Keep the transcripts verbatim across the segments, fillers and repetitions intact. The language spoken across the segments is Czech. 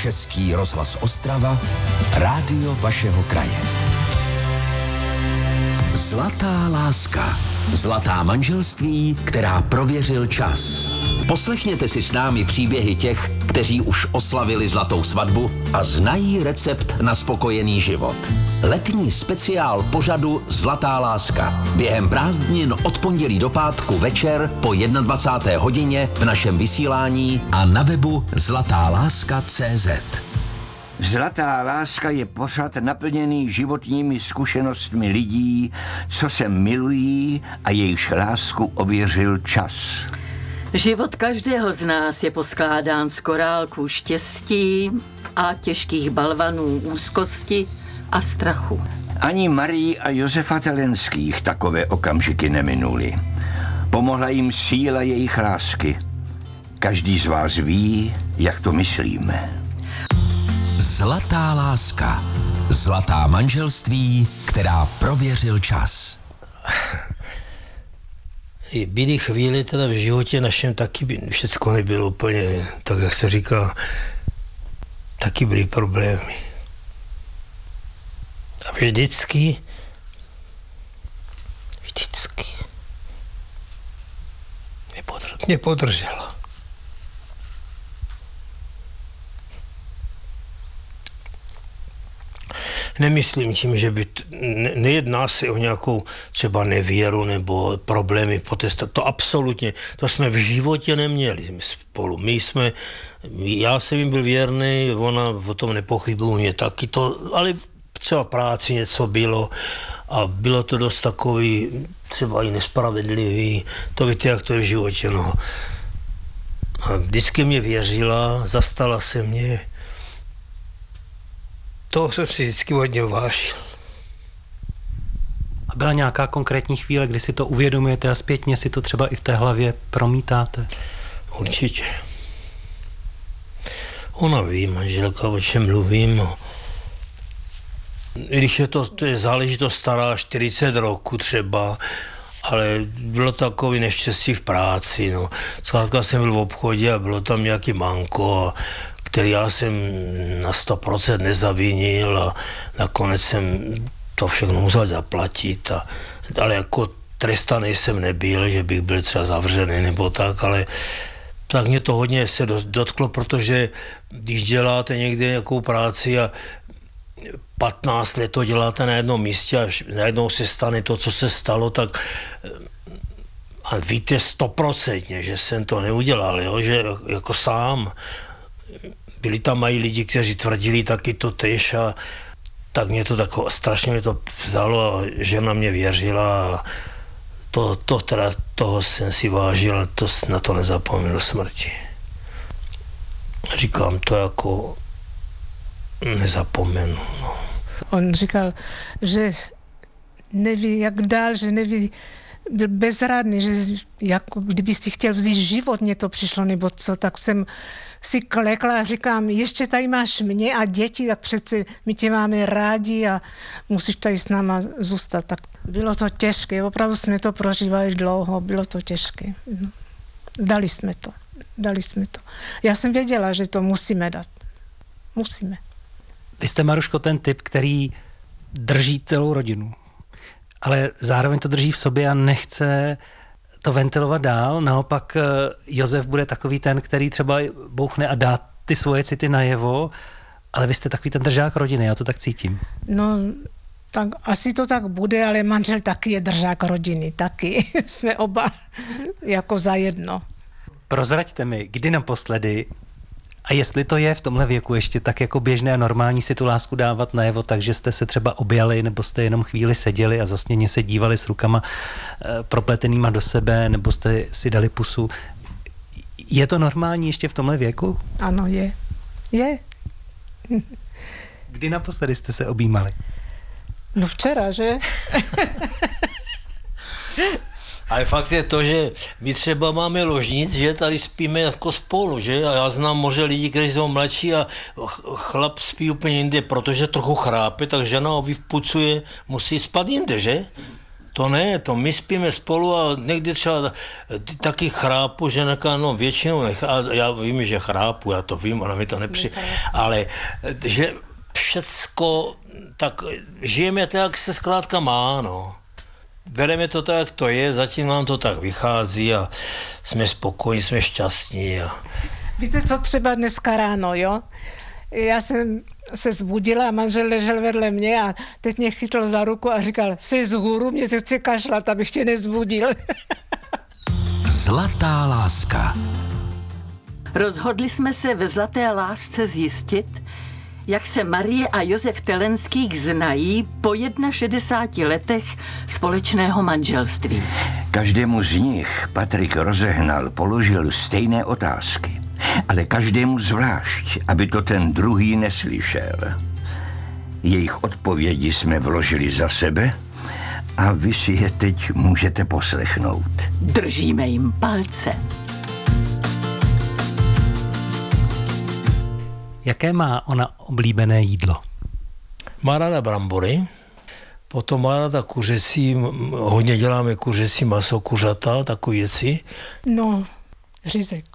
Český rozhlas Ostrava, rádio vašeho kraje. Zlatá láska. Zlatá manželství, která prověřil čas. Poslechněte si s námi příběhy těch, kteří už oslavili zlatou svatbu a znají recept na spokojený život. Letní speciál pořadu Zlatá láska. Během prázdnin od pondělí do pátku večer po dvacáté jedné hodině v našem vysílání a na webu zlatá láska tečka cé zet. Zlatá láska je pořad naplněný životními zkušenostmi lidí, co se milují a jejichž lásku ověřil čas. Život každého z nás je poskládán z korálků štěstí a těžkých balvanů úzkosti a strachu. Ani Marii a Josefa Telenských takové okamžiky neminuli. Pomohla jim síla jejich lásky. Každý z vás ví, jak to myslíme. Zlatá láska. Zlatá manželství, která prověřil čas. Byly chvíle teda v životě našem taky by všecko nebylo úplně, tak jak se říká, taky byly problémy. A vždycky, vždycky mě podržela. Nemyslím tím, že by, t- ne, nejedná se o nějakou třeba nevěru nebo problémy potesta. To absolutně, to jsme v životě neměli spolu. My jsme, já jsem jim byl věrný, ona o tom nepochybuji, mě taky to, ale třeba práci něco bylo a bylo to dost takový, třeba i nespravedlivý, to víte, jak to je v životě, no. A vždycky mě věřila, zastala se mě. To jsem si vždycky hodně vážil. A byla nějaká konkrétní chvíle, kdy si to uvědomujete a zpětně si to třeba i v té hlavě promítáte? Určitě. Ona ví, manželka, o čem mluvím. I když je to, to je záležitost stará čtyřicet roku třeba, ale bylo takový neštěstí v práci. No. Zkrátka jsem byl v obchodě a bylo tam nějaký manko a který já jsem na sto procent nezavinil a nakonec jsem to všechno musel zaplatit. A, ale jako trestaný jsem nebyl, že bych byl třeba zavřený nebo tak, ale tak mě to hodně se dotklo, protože když děláte někde nějakou práci a patnáct let to děláte na jednom místě a najednou se stane to, co se stalo, tak a víte stoprocentně, že jsem to neudělal, jo? Že jako sám. Byli tam mají lidi, kteří tvrdili taky to tež a tak mě to tako, strašně mě to vzalo a žena mě věřila a to, to teda, toho jsem si vážil, to na to nezapomněl do smrti. Říkám to jako nezapomenu. No. On říkal, že neví, jak dál, že neví, byl bezradný, že jako kdyby si chtěl vzít život, mně to přišlo, nebo co, tak jsem si klekla a říkám, ještě tady máš mě a děti, tak přece my tě máme rádi a musíš tady s náma zůstat. Tak bylo to těžké, opravdu jsme to prožívali dlouho, bylo to těžké. Dali jsme to, dali jsme to. Já jsem věděla, že to musíme dát. Musíme. Vy jste, Maruško, ten typ, který drží celou rodinu, ale zároveň to drží v sobě a nechce to ventilovat dál. Naopak Josef bude takový ten, který třeba bouchne a dá ty svoje city najevo, ale vy jste takový ten držák rodiny, já to tak cítím. No, tak asi to tak bude, ale manžel taky je držák rodiny, taky. Jsme oba jako zajedno. Prozraďte mi, kdy naposledy a jestli to je v tomhle věku ještě tak jako běžné a normální si tu lásku dávat najevo, takže jste se třeba objali, nebo jste jenom chvíli seděli a zasněně se dívali s rukama e, propletenýma do sebe, nebo jste si dali pusu. Je to normální ještě v tomhle věku? Ano, je. Je. Kdy naposledy jste se objímali? No včera, že? Ale fakt je to, že my třeba máme ložnic, že tady spíme jako spolu, že? A já znám možná lidi, kteří jsou mladší a chlap spí úplně jinde, protože trochu chrápe, tak žena ho vyvpucuje, musí spát jinde, že? To ne, to my spíme spolu a někdy třeba taky chrápu, že nechá, no většinou nechá, já vím, že chrápu, já to vím, ona mi to nepři... Ale že všecko, tak žijeme tak, jak se zkrátka má, no. Bereme to tak, jak to je, zatím nám to tak vychází a jsme spokojení, jsme šťastní. A... Víte, co třeba dneska ráno, jo? Já jsem se zbudila a manžel ležel vedle mě a teď mě chytl za ruku a říkal, jsi z hůru, mě se chce kašlat, abych tě nezbudil. Zlatá láska. Rozhodli jsme se ve Zlaté lásce zjistit, jak se Marie a Josef Telenských znají po šedesáti jedna letech společného manželství. Každému z nich Patrik rozehnal, položil stejné otázky, ale každému zvlášť, aby to ten druhý neslyšel. Jejich odpovědi jsme vložili za sebe a vy si je teď můžete poslechnout. Držíme jim palce. Jaké má ona oblíbené jídlo? Má ráda brambory, potom má ráda kuřecí, hodně děláme kuřecí maso, kuřata, takové věci. No, řízek.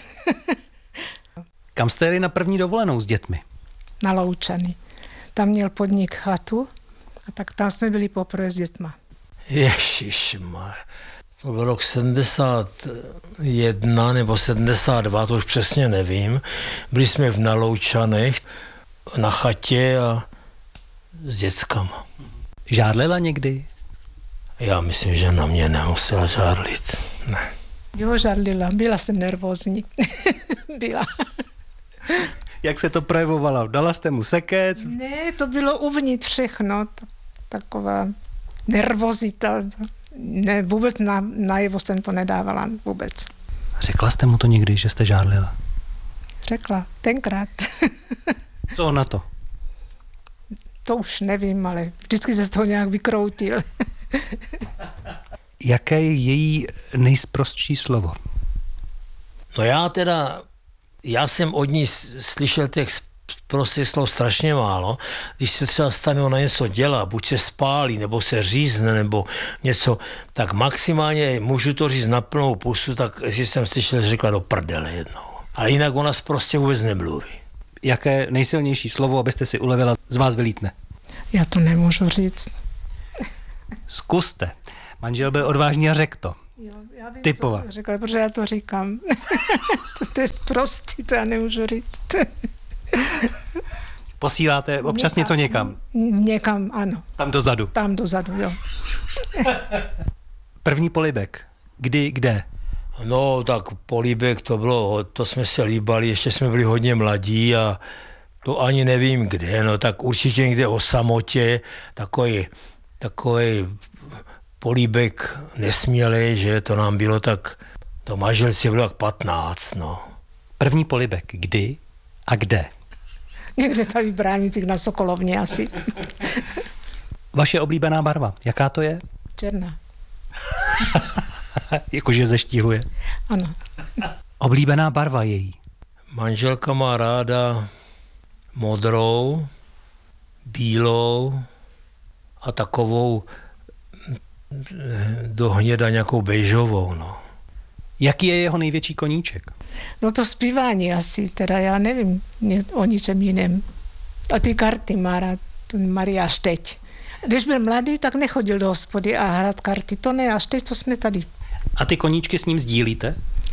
Kam jste jeli na první dovolenou s dětmi? Na Loučany. Tam měl podnik chatu a tak tam jsme byli poprvé s dětma. Ježišmar. To byl rok sedmdesát jedna nebo sedmdesát dva, to už přesně nevím. Byli jsme v Naloučanech na chatě a s dětskama. Žárlila někdy? Já myslím, že na mě nemusela žárlit. Ne. Jo, žárlila. Byla jsem nervózní. Byla. Jak se to projevovalo? Dala jste mu sekec? Ne, to bylo uvnitř všechno. Taková nervozita. Ne, vůbec na, najevo jsem to nedávala. Vůbec. Řekla jste mu to někdy, že jste žárlila? Řekla. Tenkrát. Co na to? To už nevím, ale vždycky se z toho nějak vykroutil. Jaké je její nejsprostší slovo? No já teda, já jsem od ní slyšel těch prostých slov strašně málo. Když se třeba stane, ona něco dělá, buď se spálí, nebo se řízne, nebo něco, tak maximálně můžu to říct na plnou pusu, tak jestli jsem slyšel, že řekla do prdele jednou. Ale jinak ona prostě vůbec nemluví. Jaké nejsilnější slovo, abyste si ulevila, z vás vylítne? Já to nemůžu říct. Zkuste. Manžel byl odvážný a řekl to. Jo, já vím, Typova. co řekla, protože já to říkám. to, to je prostý, to já nemůžu říct. Posíláte občas někam, něco někam? Někam, ano. Tam dozadu? Tam dozadu, jo. První polibek. Kdy, kde? No, tak políbek to bylo, to jsme se líbali, ještě jsme byli hodně mladí a to ani nevím kde, no tak určitě někde o samotě, takový, takový políbek nesmělej, že to nám bylo tak, to manželství bylo tak patnáct, no. První polibek, kdy a kde? Někde tady v Bránicích na Sokolovně asi. Vaše oblíbená barva, jaká to je? Černá. Jakože zeštíhluje. Ano. Oblíbená barva její? Manželka má ráda modrou, bílou a takovou do hněda nějakou bejžovou, no. Jaký je jeho největší koníček? No to zpívání asi, teda já nevím o ničem jiném. A ty karty má rád, ten Maria až teď. Když byl mladý, tak nechodil do hospody a hrát karty, to ne, až teď, co jsme tady. A ty koníčky s ním sdílíte?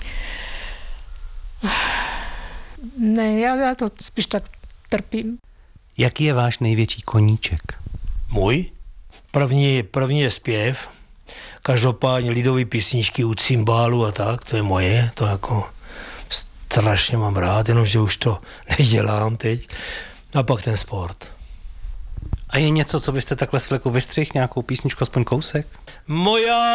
Ne, já, já to spíš tak trpím. Jaký je váš největší koníček? Můj? První, první je zpěv. Každopádně lidové písničky u cymbálu a tak, to je moje, to jako strašně mám rád, jenomže už to nedělám teď. A pak ten sport. A je něco, co byste takhle z fleku vystřihl, nějakou písničku, aspoň kousek? Moja